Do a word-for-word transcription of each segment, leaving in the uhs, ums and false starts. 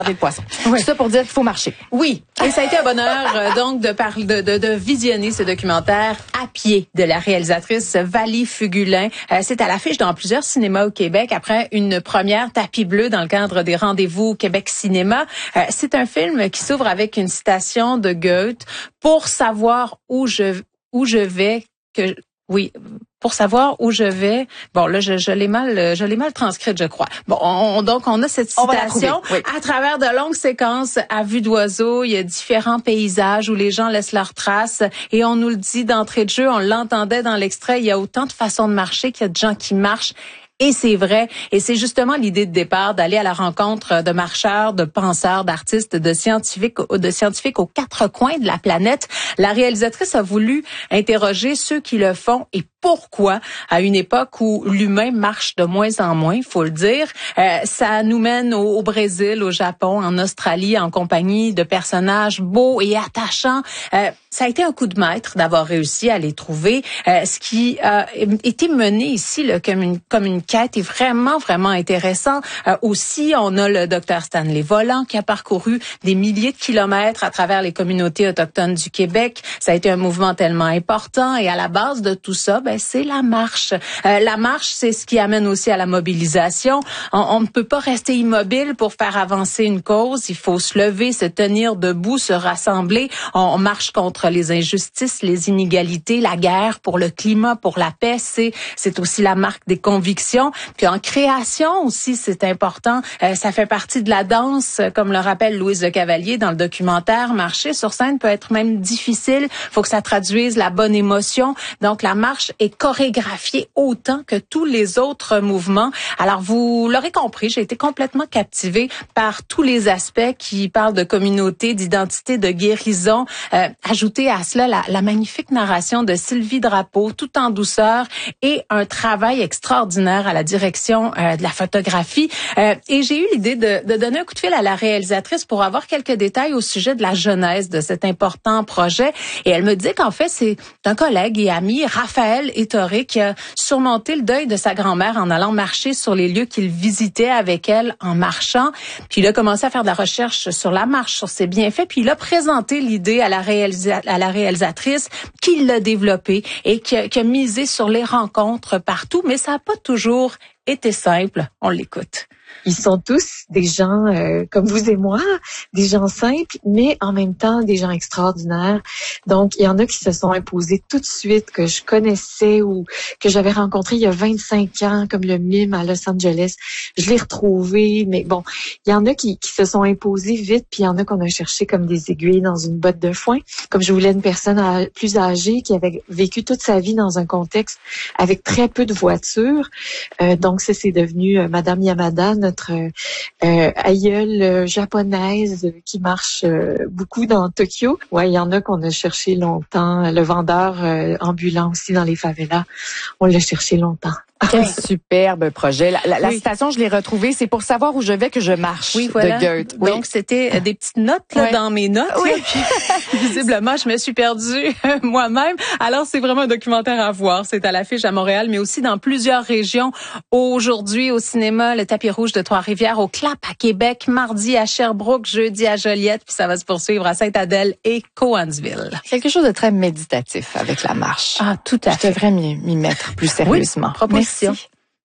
des poissons. Oui. Tout ça pour dire qu'il faut marcher. Oui. Et ça a été un bonheur, euh, donc, de, par, de, de, de visionner ce documentaire à pied de la réalisatrice Valie Fugulin. Euh, c'est à l'affiche dans plusieurs cinémas au Québec après une première tapis bleu dans le cadre des rendez-vous Québec Cinéma. Euh, c'est un film qui s'ouvre avec une citation de Goethe. Pour savoir où je, où je vais, que, oui, pour savoir où je vais. Bon, là, je, je l'ai mal, je l'ai mal transcrite, je crois. Bon, on, donc, on a cette citation oui. à travers de longues séquences à vue d'oiseau. Il y a différents paysages où les gens laissent leurs traces et on nous le dit d'entrée de jeu. On l'entendait dans l'extrait. Il y a autant de façons de marcher qu'il y a de gens qui marchent. Et c'est vrai. Et c'est justement l'idée de départ d'aller à la rencontre de marcheurs, de penseurs, d'artistes, de scientifiques, de scientifiques aux quatre coins de la planète. La réalisatrice a voulu interroger ceux qui le font et pourquoi, à une époque où l'humain marche de moins en moins, il faut le dire. Euh, ça nous mène au, au Brésil, au Japon, en Australie, en compagnie de personnages beaux et attachants. Euh, ça a été un coup de maître d'avoir réussi à les trouver. Euh, ce qui a été mené ici là, comme une comme une quête est vraiment, vraiment intéressant. Euh, aussi, on a le docteur Stanley Volant qui a parcouru des milliers de kilomètres à travers les communautés autochtones du Québec. Ça a été un mouvement tellement important et à la base de tout ça, ben, c'est la marche. Euh, la marche, c'est ce qui amène aussi à la mobilisation. On, on ne peut pas rester immobile pour faire avancer une cause. Il faut se lever, se tenir debout, se rassembler. On, on marche contre les injustices, les inégalités, la guerre, pour le climat, pour la paix. C'est, c'est aussi la marque des convictions. Puis en création aussi, c'est important. Euh, ça fait partie de la danse, comme le rappelle Louise Le Cavalier dans le documentaire. Marcher sur scène peut être même difficile. Il faut que ça traduise la bonne émotion. Donc la marche est chorégraphiée autant que tous les autres mouvements. Alors vous l'aurez compris, j'ai été complètement captivée par tous les aspects qui parlent de communauté, d'identité, de guérison. Euh, ajouter à cela la, la magnifique narration de Sylvie Drapeau, tout en douceur, et un travail extraordinaire à la direction euh, de la photographie. Euh, et j'ai eu l'idée de, de donner un coup de fil à la réalisatrice pour avoir quelques détails au sujet de la genèse de cet important projet. Et elle me dit qu'en fait, c'est un collègue et ami, Raphaël Ettoré, qui a surmonté le deuil de sa grand-mère en allant marcher sur les lieux qu'il visitait avec elle en marchant. Puis il a commencé à faire de la recherche sur la marche, sur ses bienfaits. Puis il a présenté l'idée à la, réalisa- à la réalisatrice qui l'a développée et qui a, qui a misé sur les rencontres partout. Mais ça n'a pas toujours été simple. On l'écoute. Ils sont tous des gens euh, comme vous et moi, des gens simples, mais en même temps des gens extraordinaires. Donc, il y en a qui se sont imposés tout de suite, que je connaissais ou que j'avais rencontré il y a vingt-cinq ans, comme le mime à Los Angeles. Je l'ai retrouvé, mais bon, il y en a qui, qui se sont imposés vite, puis il y en a qu'on a cherché comme des aiguilles dans une botte de foin. Comme je voulais une personne à, plus âgée qui avait vécu toute sa vie dans un contexte avec très peu de voitures. Euh, donc, ça, c'est devenu euh, Madame Yamada, notre euh, aïeule euh, japonaise euh, qui marche euh, beaucoup dans Tokyo. Ouais, il y en a qu'on a cherché longtemps. Le vendeur euh, ambulant aussi dans les favelas, on l'a cherché longtemps. Quel superbe projet. La, la, la oui. citation, je l'ai retrouvée, c'est pour savoir où je vais que je marche. Oui, voilà. De Goethe. Oui. Donc, c'était des petites notes là, oui. dans mes notes. Oui. Là, puis, visiblement, je me suis perdue moi-même. Alors, c'est vraiment un documentaire à voir. C'est à l'affiche à Montréal, mais aussi dans plusieurs régions. Aujourd'hui, au cinéma, le Tapis Rouge de Trois-Rivières, au Clap à Québec, mardi à Sherbrooke, jeudi à Joliette, puis ça va se poursuivre à Sainte-Adèle et Cowansville. Quelque chose de très méditatif avec la marche. Ah, tout à fait. Je devrais m'y, m'y mettre plus sérieusement. Oui, proposition. Merci.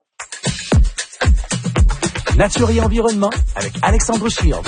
Nature et environnement avec Alexandre Shields.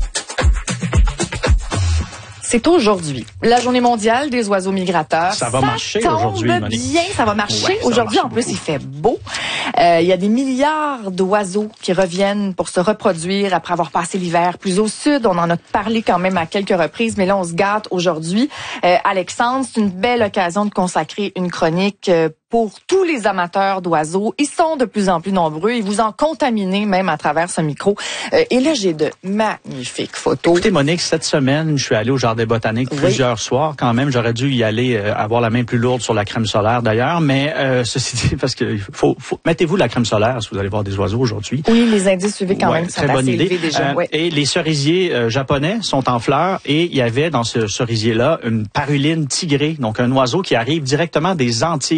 C'est aujourd'hui, la journée mondiale des oiseaux migrateurs. Ça va ça marcher tombe aujourd'hui, Monique. bien, ça va marcher. Ouais, ça aujourd'hui, marche en plus, beaucoup. il fait beau. Euh, il y a des milliards d'oiseaux qui reviennent pour se reproduire après avoir passé l'hiver plus au sud. On en a parlé quand même à quelques reprises, mais là, on se gâte aujourd'hui. Euh, Alexandre, c'est une belle occasion de consacrer une chronique euh, pour tous les amateurs d'oiseaux. Ils sont de plus en plus nombreux. Ils vous en contaminez même à travers ce micro. Euh, et là, j'ai de magnifiques photos. Écoutez, Monique, cette semaine, je suis allé au Jardin botanique Oui. plusieurs soirs quand même. J'aurais dû y aller, euh, avoir la main plus lourde sur la crème solaire d'ailleurs. Mais euh, ceci dit, parce que faut, faut mettez-vous de la crème solaire si vous allez voir des oiseaux aujourd'hui. Oui, les indices suivis quand Ouais, même sont très bonne assez idée. élevés déjà. Euh, Ouais. Et les cerisiers euh, japonais sont en fleurs et il y avait dans ce cerisier-là une paruline tigrée, donc un oiseau qui arrive directement des Antilles. C'est la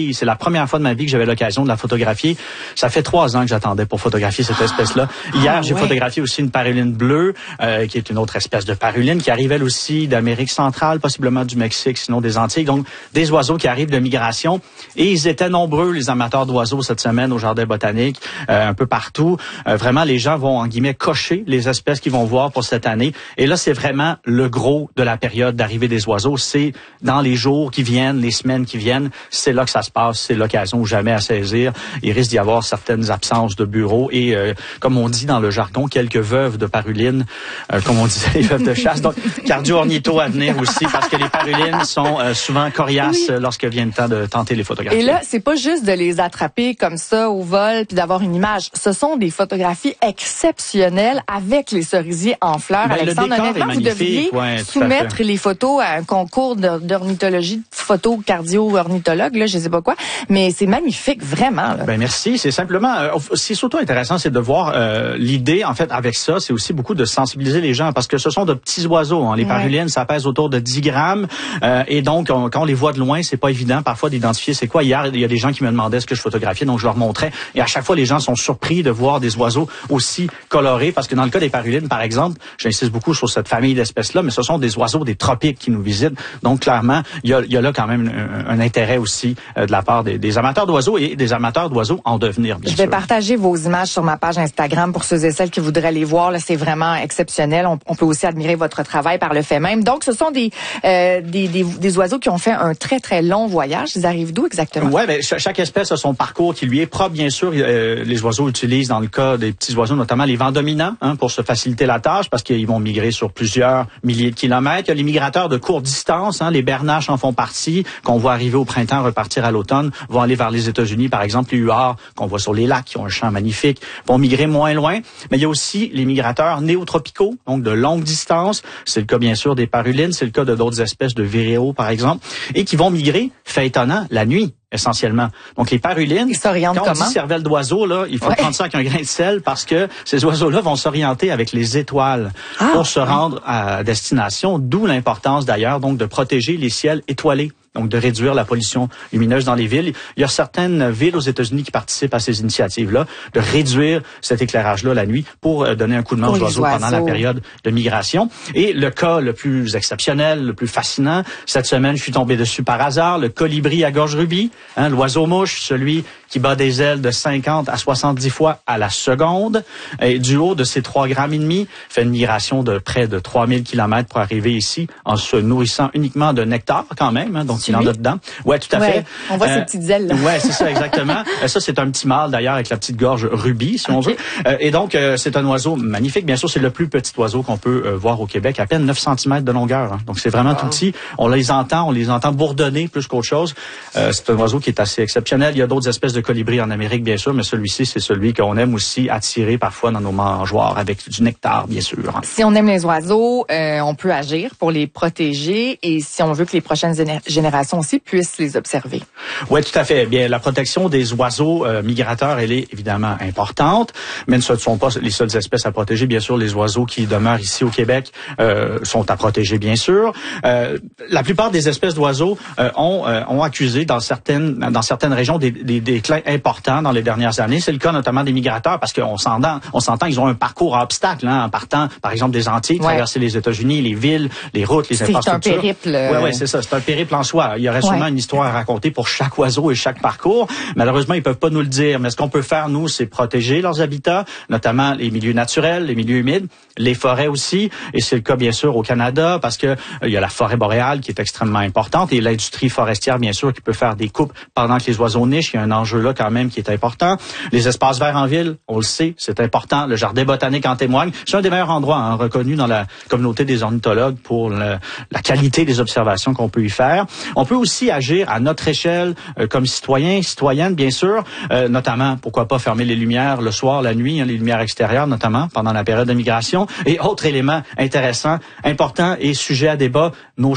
première fois de ma vie que j'avais l'occasion de la photographier. Ça fait trois ans que j'attendais pour photographier cette espèce-là. Hier, ah, j'ai ouais. photographié aussi une paruline bleue, euh, qui est une autre espèce de paruline, qui arrive elle aussi d'Amérique centrale, possiblement du Mexique, sinon des Antilles. Donc, des oiseaux qui arrivent de migration. Et ils étaient nombreux, les amateurs d'oiseaux, cette semaine au Jardin botanique, euh, un peu partout. Euh, vraiment, les gens vont, en guillemets, cocher les espèces qu'ils vont voir pour cette année. Et là, c'est vraiment le gros de la période d'arrivée des oiseaux. C'est dans les jours qui viennent, les semaines qui viennent. C'est là que ça se passe. C'est l'occasion ou jamais à saisir. Il risque d'y avoir certaines absences de bureaux et, euh, comme on dit dans le jargon, quelques veuves de parulines, euh, comme on disait, les veuves de chasse. Donc, cardio-ornitho à venir aussi, parce que les parulines sont euh, souvent coriaces oui. lorsque vient le temps de tenter les photographies. Et là, c'est pas juste de les attraper comme ça au vol puis d'avoir une image. Ce sont des photographies exceptionnelles avec les cerisiers en fleurs. Ben, Alexandre, honnêtement, vous devriez ouais, soumettre les photos à un concours d'ornithologie, de photo cardio-ornithologue, là, je sais pas quoi. Mais c'est magnifique, vraiment. Là. Ben merci. C'est simplement, euh, c'est surtout intéressant, c'est de voir euh, l'idée. En fait, avec ça, c'est aussi beaucoup de sensibiliser les gens parce que ce sont de petits oiseaux. Hein. Les ouais. parulines, ça pèse autour de dix grammes, euh, et donc on, quand on les voit de loin, c'est pas évident parfois d'identifier c'est quoi. Hier, il y a des gens qui me demandaient ce que je photographiais, donc je leur montrais. Et à chaque fois, les gens sont surpris de voir des oiseaux aussi colorés, parce que dans le cas des parulines, par exemple, j'insiste beaucoup sur cette famille d'espèces-là, mais ce sont des oiseaux des tropiques qui nous visitent. Donc clairement, il y a, il y a là quand même un, un intérêt aussi euh, de la part des, des amateurs d'oiseaux et des amateurs d'oiseaux en devenir, bien Je sûr. vais partager vos images sur ma page Instagram pour ceux et celles qui voudraient les voir. Là, c'est vraiment exceptionnel. On, on peut aussi admirer votre travail par le fait même. Donc, ce sont des, euh, des, des, des oiseaux qui ont fait un très, très long voyage. Ils arrivent d'où exactement? Ouais, ben, chaque espèce a son parcours qui lui est propre, bien sûr. Euh, les oiseaux utilisent, dans le cas des petits oiseaux, notamment les vents dominants, hein, pour se faciliter la tâche, parce qu'ils vont migrer sur plusieurs milliers de kilomètres. Il y a les migrateurs de courte distance, hein, les bernaches en font partie, qu'on voit arriver au printemps, repartir à l'automne, vont aller vers les États-Unis, par exemple, les huards qu'on voit sur les lacs, qui ont un champ magnifique, vont migrer moins loin. Mais il y a aussi les migrateurs néotropicaux, donc de longue distance. C'est le cas, bien sûr, des parulines, c'est le cas de d'autres espèces de viréos, par exemple, et qui vont migrer, fait étonnant, la nuit. Essentiellement. Donc, les parulines, ils s'orientent quand on comment? dit cervelle d'oiseau, là, il faut ouais. prendre ça avec un grain de sel parce que ces oiseaux-là vont s'orienter avec les étoiles ah, pour se rendre à destination, d'où l'importance d'ailleurs, donc, de protéger les ciels étoilés. Donc, de réduire la pollution lumineuse dans les villes. Il y a certaines villes aux États-Unis qui participent à ces initiatives-là, de réduire cet éclairage-là la nuit pour donner un coup de main aux oiseaux, oiseaux pendant la période de migration. Et le cas le plus exceptionnel, le plus fascinant, cette semaine, je suis tombé dessus par hasard, le colibri à gorge rubis, hein, l'oiseau-mouche, celui qui bat des ailes de cinquante à soixante-dix fois à la seconde, et du haut de ses trois grammes et demi, fait une migration de près de trois mille kilomètres pour arriver ici, en se nourrissant uniquement de nectar quand même, hein, donc il en a dedans. Ouais, tout à ouais, fait. On voit euh, ses petites ailes, là. Ouais, c'est ça, exactement. Ça, c'est un petit mâle, d'ailleurs, avec la petite gorge rubis, si okay. on veut. Euh, et donc, euh, c'est un oiseau magnifique. Bien sûr, c'est le plus petit oiseau qu'on peut euh, voir au Québec, à peine neuf centimètres de longueur. Hein. Donc, c'est vraiment wow. tout petit. On les entend, on les entend bourdonner plus qu'autre chose. Euh, c'est un oiseau qui est assez exceptionnel. Il y a d'autres espèces de colibris en Amérique, bien sûr, mais celui-ci, c'est celui qu'on aime aussi attirer parfois dans nos mangeoires avec du nectar, bien sûr. Si on aime les oiseaux, euh, on peut agir pour les protéger, et si on veut que les prochaines générations aussi puissent les observer. Oui, tout à fait. Bien, la protection des oiseaux euh, migrateurs, elle est évidemment importante, mais ce ne sont pas les seules espèces à protéger. Bien sûr, les oiseaux qui demeurent ici au Québec euh, sont à protéger, bien sûr. Euh, la plupart des espèces d'oiseaux euh, ont, euh, ont accusé dans certaines dans certaines régions des, des déclins importants dans les dernières années. C'est le cas notamment des migrateurs, parce qu'on s'entend, on s'entend, ils ont un parcours à obstacles, hein, en partant, par exemple, des Antilles, ouais. traverser les États-Unis, les villes, les routes, les infrastructures. C'est un périple. Oui, oui, c'est ça. C'est un périple en soi. Il y aurait ouais. sûrement une histoire à raconter pour chaque oiseau et chaque parcours. Malheureusement, ils peuvent pas nous le dire. Mais ce qu'on peut faire, nous, c'est protéger leurs habitats, notamment les milieux naturels, les milieux humides, les forêts aussi. Et c'est le cas, bien sûr, au Canada, parce que euh, il y a la forêt boréale qui est extrêmement importante, et l'industrie forestière, bien sûr, qui peut faire des coupes pendant que les oiseaux nichent. Il y a un enjeu là quand même qui est important. Les espaces verts en ville, on le sait, c'est important. Le jardin botanique en témoigne. C'est un des meilleurs endroits hein, reconnus dans la communauté des ornithologues pour le, la qualité des observations qu'on peut y faire. On peut aussi agir à notre échelle euh, comme citoyens, citoyennes, bien sûr, euh, notamment, pourquoi pas fermer les lumières le soir, la nuit, hein, les lumières extérieures, notamment pendant la période de migration. Et autre élément intéressant, important et sujet à débat, nos chats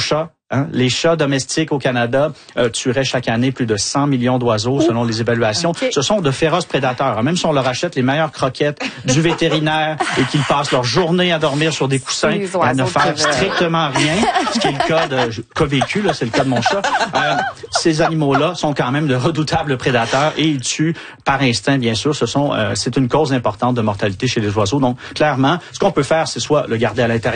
Hein? Les chats domestiques au Canada euh, tueraient chaque année plus de cent millions d'oiseaux selon les évaluations. Okay. Ce sont de féroces prédateurs. Même si on leur achète les meilleures croquettes du vétérinaire et qu'ils passent leur journée à dormir sur des coussins et à ne faire strictement rien, ce qui est le cas de qu'a vécu, là, c'est le cas de mon chat. Euh, ces animaux-là sont quand même de redoutables prédateurs et ils tuent par instinct, bien sûr. Ce sont, euh, c'est une cause importante de mortalité chez les oiseaux. Donc, clairement, ce qu'on peut faire, c'est soit le garder à l'intérieur